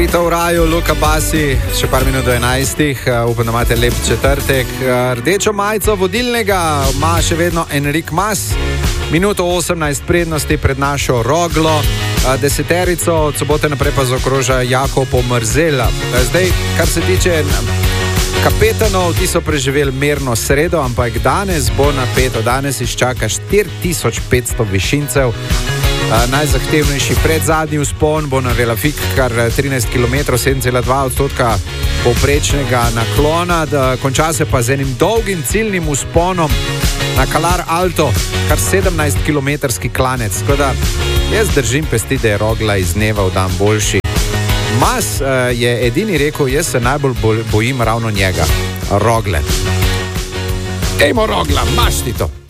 V raju, Luka Basi, še par minut do 11. Upam, da imate lep četrtek. Rdečo majico vodilnega ima še vedno Enric Mas. Minuto 18 prednosti pred našo Roglo. Deseterico od sobote naprej pa zaokroža Jakob Omrzela. Zdaj, kar se tiče kapetanov, ti so preživeli mirno sredo, ampak danes bo napeto. Danes izčaka 4500 višincev. Najzahtevnejši predzadnji vzpon bo na Velafik, kar 13 km, 7,2% povprečnega naklona. Konča se pa z enim dolgim ciljnim vzponom na Calar Alto, kar 17 km klanec. Tako da jaz držim pesti, da je Rogla iz dneva v dan boljši. Mas je edini rekel, jaz se najbolj bojim ravno njega, Rogle. Ejmo Rogla, maš ti to!